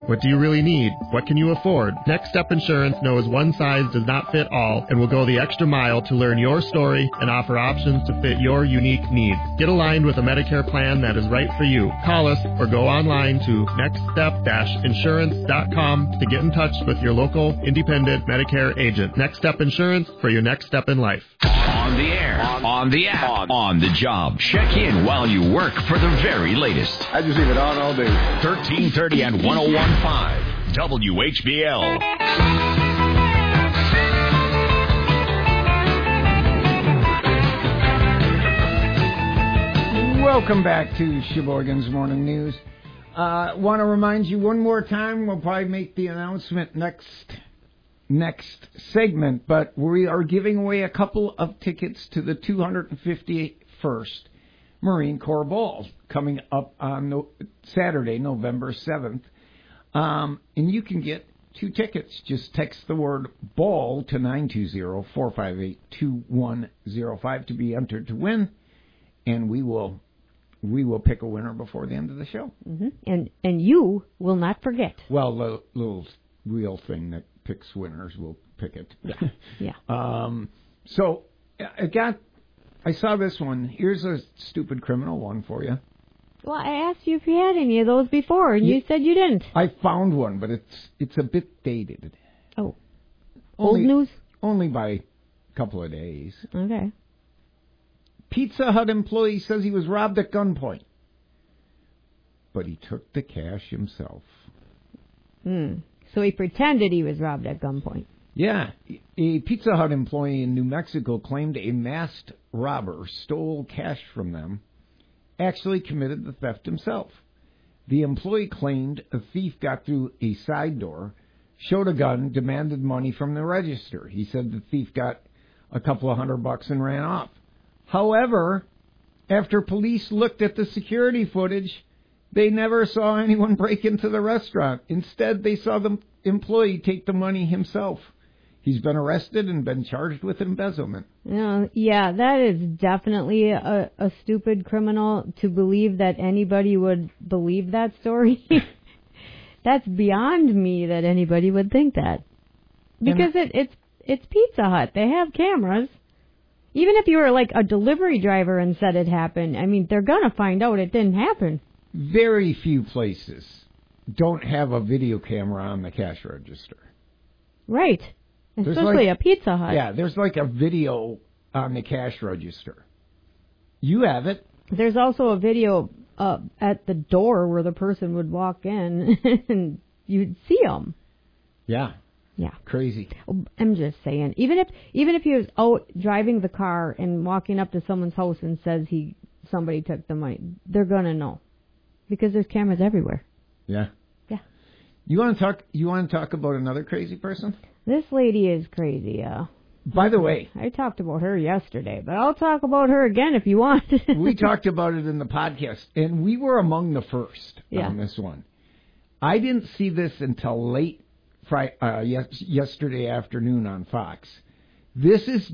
What do you really need? What can you afford? Next Step Insurance knows one size does not fit all and will go the extra mile to learn your story and offer options to fit your unique needs. Get aligned with a Medicare plan that is right for you. Call us or go online to nextstep-insurance.com to get in touch with your local independent Medicare agent. Next Step Insurance for your next step in life. On the air, on the app, on the job. Check in while you work for the very latest. I just leave it on all day. 1330 and 101.5 WHBL. Welcome back to Sheboygan's Morning News. Want to remind you one more time, we'll probably make the announcement next segment, but we are giving away a couple of tickets to the 251st Marine Corps Ball coming up on Saturday, November 7th. And you can get 2 tickets. Just text the word BALL to 920-458-2105 to be entered to win, and we will pick a winner before the end of the show. Mm-hmm. And you will not forget. Well, the little real thing that picks winners will pick it. Yeah. So I saw this one. Here's a stupid criminal one for you. Well, I asked you if you had any of those before, and you said you didn't. I found one, but it's a bit dated. Oh. Old news? Only by a couple of days. Okay. Pizza Hut employee says he was robbed at gunpoint, but he took the cash himself. So he pretended he was robbed at gunpoint. Yeah. A Pizza Hut employee in New Mexico claimed a masked robber stole cash from them, actually committed the theft himself. The employee claimed a thief got through a side door, showed a gun, demanded money from the register. He said the thief got a couple of $100 and ran off. However, after police looked at the security footage, they never saw anyone break into the restaurant. Instead, they saw the employee take the money himself. He's been arrested and been charged with embezzlement. Yeah, that is definitely a stupid criminal to believe that anybody would believe that story. That's beyond me that anybody would think that. Because it's Pizza Hut. They have cameras. Even if you were like a delivery driver and said it happened, I mean, they're going to find out it didn't happen. Very few places don't have a video camera on the cash register. Right. Especially a Pizza Hut. Yeah, there's like a video on the cash register. You have it. There's also a video at the door where the person would walk in and you'd see them. Yeah. Yeah. Crazy. I'm just saying. Even if he was out driving the car and walking up to someone's house and says somebody took the money, they're gonna know. Because there's cameras everywhere. Yeah. Yeah. You want to talk about another crazy person? This lady is crazy, By the way, I talked about her yesterday, but I'll talk about her again if you want. We talked about it in the podcast, and we were among the first on this one. I didn't see this until late yesterday afternoon on Fox. This is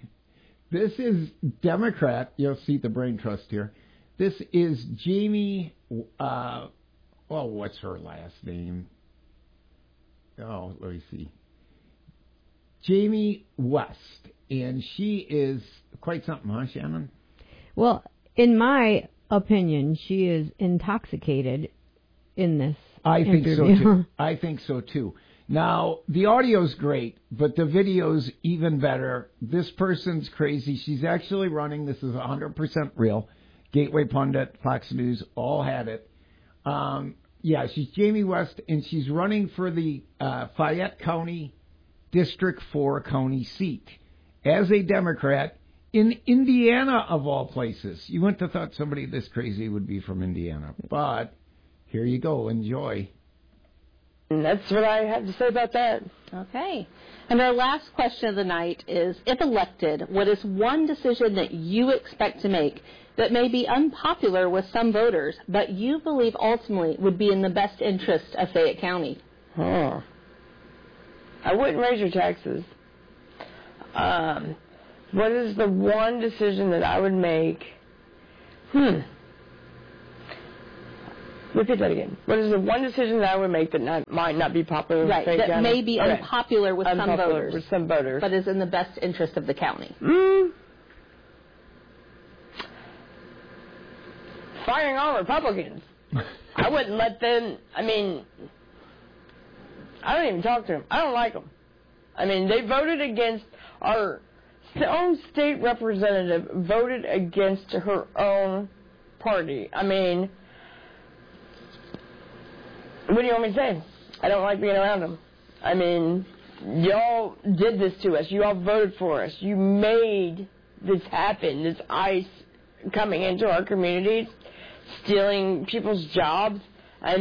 Democrat. You'll see the brain trust here. This is Jamie. What's her last name? Oh, let me see. Jamie West, and she is quite something, huh, Shannon? Well, in my opinion, she is intoxicated in this interview. I think so too. Now, the audio's great, but the video's even better. This person's crazy. She's actually running. This is 100% real. Gateway Pundit, Fox News, all had it. She's Jamie West, and she's running for the Fayette County District 4 county seat as a Democrat in Indiana, of all places. You wouldn't have thought somebody this crazy would be from Indiana, but here you go. Enjoy. And that's what I have to say about that. Okay. And our last question of the night is, if elected, what is one decision that you expect to make that may be unpopular with some voters, but you believe ultimately would be in the best interest of Fayette County? I wouldn't raise your taxes. What is the one decision that I would make? Repeat that again. What is the one decision that I would make that might not be popular with Right, Fayette that County? may be unpopular with some voters. With some voters. But is in the best interest of the county. Firing all Republicans. I wouldn't let them, I don't even talk to them. I don't like them. They voted against our own state representative, voted against her own party. What do you want me to say? I don't like being around them. Y'all did this to us. You all voted for us. You made this happen, this ICE coming into our communities, stealing people's jobs. I've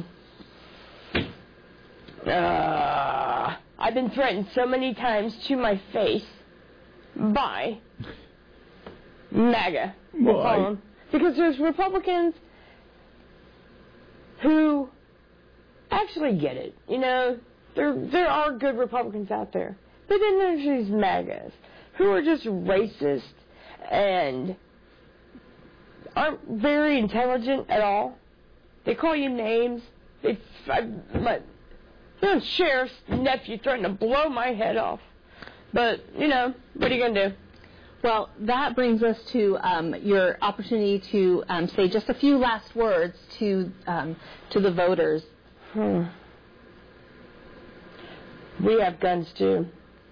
been threatened so many times to my face by MAGA. Why? Because there's Republicans who actually get it. There are good Republicans out there. But then there's these MAGAs who are just racist and aren't very intelligent at all. They call you names. My sheriff's nephew threatened to blow my head off. But, what are you going to do? Well, that brings us to your opportunity to say just a few last words to the voters. We have guns, too.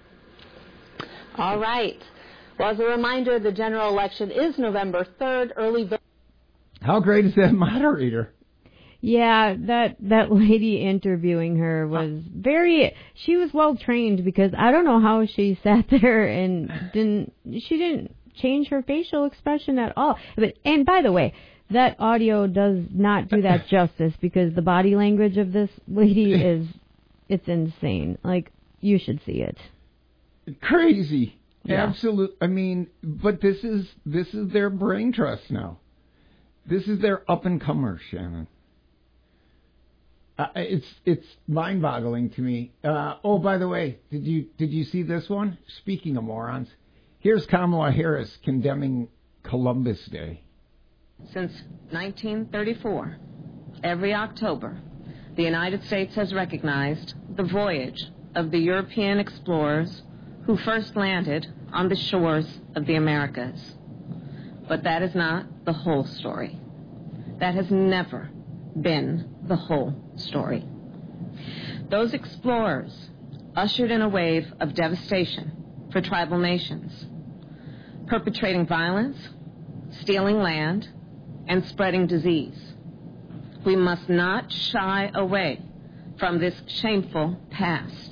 All right. Well, as a reminder, the general election is November 3rd. Early vote. How great is that moderator? Yeah, that lady interviewing her was she was well trained, because I don't know how she sat there and didn't change her facial expression at all. And by the way, that audio does not do that justice, because the body language of this lady it's insane. You should see it. Crazy. Yeah. Absolutely. But this is their brain trust now. This is their up-and-comer, Shannon. It's mind-boggling to me. By the way, did you see this one? Speaking of morons, here's Kamala Harris condemning Columbus Day. Since 1934, every October, the United States has recognized the voyage of the European explorers who first landed on the shores of the Americas. But that is not the whole story. That has never been the whole story. Those explorers ushered in a wave of devastation for tribal nations, perpetrating violence, stealing land, and spreading disease. We must not shy away from this shameful past.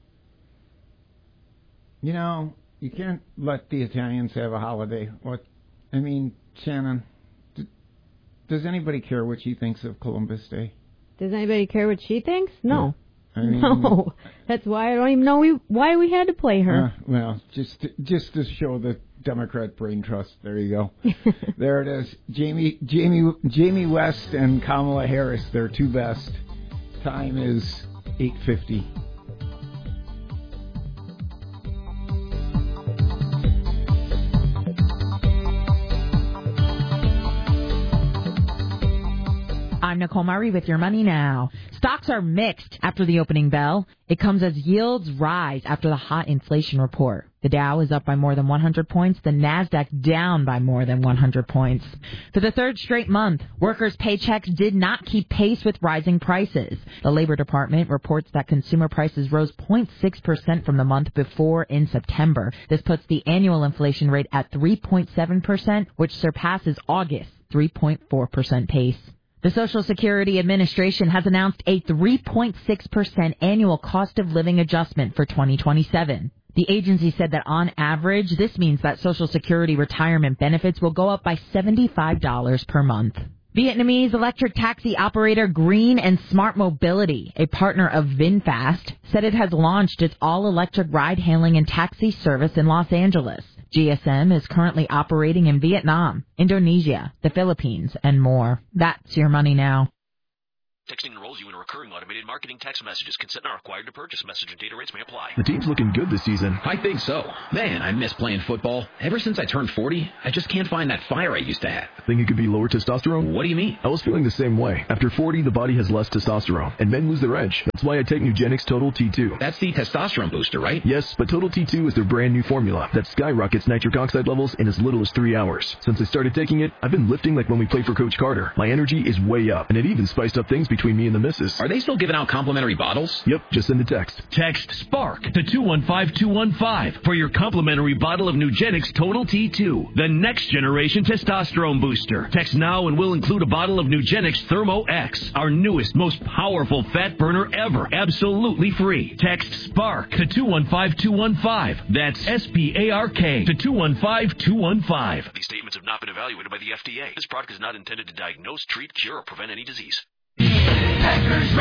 You can't let the Italians have a holiday. Shannon, does anybody care what she thinks of Columbus Day? Does anybody care what she thinks? No. Yeah. No. That's why I don't even know why we had to play her. Just to show the Democrat brain trust. There you go. There it is. Jamie West and Kamala Harris, their two best. Time is 8:50. I'm Nicole Murray with Your Money Now. Stocks are mixed after the opening bell. It comes as yields rise after the hot inflation report. The Dow is up by more than 100 points. The Nasdaq down by more than 100 points. For the third straight month, workers' paychecks did not keep pace with rising prices. The Labor Department reports that consumer prices rose 0.6% from the month before in September. This puts the annual inflation rate at 3.7%, which surpasses August's 3.4% pace. The Social Security Administration has announced a 3.6% annual cost of living adjustment for 2027. The agency said that on average, this means that Social Security retirement benefits will go up by $75 per month. Vietnamese electric taxi operator Green and Smart Mobility, a partner of VinFast, said it has launched its all-electric ride-hailing and taxi service in Los Angeles. GSM is currently operating in Vietnam, Indonesia, the Philippines, and more. That's Your Money Now. Texting enrolls you in a recurring recurring automated marketing text messages. Consent not required to purchase. Message and data rates may apply. The team's looking good this season. I think so. Man, I miss playing football. Ever since I turned 40, I just can't find that fire I used to have. Think it could be lower testosterone? What do you mean? I was feeling the same way. After 40, the body has less testosterone, and men lose their edge. That's why I take Nugenix Total T2. That's the testosterone booster, right? Yes, but Total T2 is their brand new formula that skyrockets nitric oxide levels in as little as 3 hours. Since I started taking it, I've been lifting like when we played for Coach Carter. My energy is way up, and it even spiced up things between me and the missus. Are they still giving out complimentary bottles? Yep, just send a text. Text SPARK to 215-215 for your complimentary bottle of Nugenix Total T2, the next generation testosterone booster. Text now and we'll include a bottle of Nugenix Thermo X, our newest, most powerful fat burner ever, absolutely free. Text SPARK to 215-215. That's SPARK to 215-215. These statements have not been evaluated by the FDA. This product is not intended to diagnose, treat, cure, or prevent any disease. Packers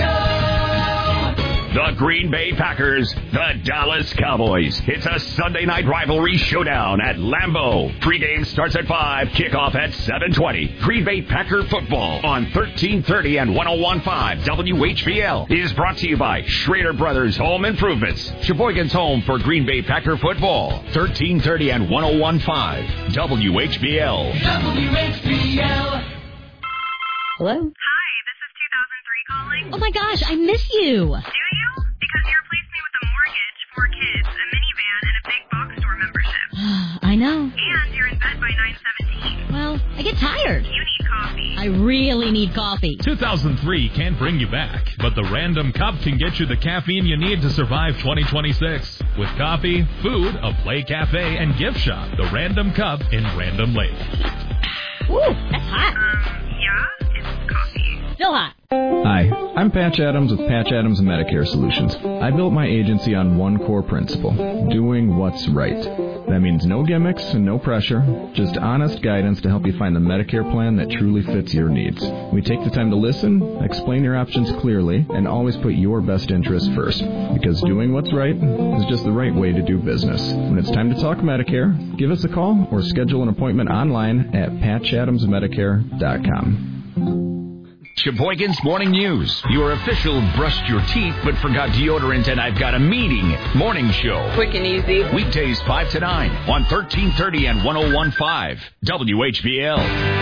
Radio. The Green Bay Packers, the Dallas Cowboys. It's a Sunday night rivalry showdown at Lambeau. Pregame starts at 5, kickoff at 7:20. Green Bay Packer football on 1330 and 101.5 WHBL is brought to you by Schrader Brothers Home Improvements. Sheboygan's home for Green Bay Packer football. 1330 and 101.5 WHBL. WHBL. Hello? Hi, this is 2003 calling. Oh my gosh, I miss you. Do you? Because you replaced me with a mortgage, 4 kids, a minivan, and a big box store membership. I know. And you're in bed by 9:17. Well, I get tired. You need coffee. I really need coffee. 2003 can't bring you back, but the Random Cup can get you the caffeine you need to survive 2026. With coffee, food, a play cafe, and gift shop. The Random Cup in Random Lake. Ooh, that's hot. Yeah, it's coffee. Still hot. Hi, I'm Patch Adams with Patch Adams Medicare Solutions. I built my agency on one core principle, doing what's right. That means no gimmicks and no pressure, just honest guidance to help you find the Medicare plan that truly fits your needs. We take the time to listen, explain your options clearly, and always put your best interests first, because doing what's right is just the right way to do business. When it's time to talk Medicare, give us a call or schedule an appointment online at patchadamsmedicare.com. Sheboygan's Morning News. Your official brushed your teeth but forgot deodorant and I've got a meeting morning show. Quick and easy. Weekdays 5 to 9 on 1330 and 101.5 WHBL.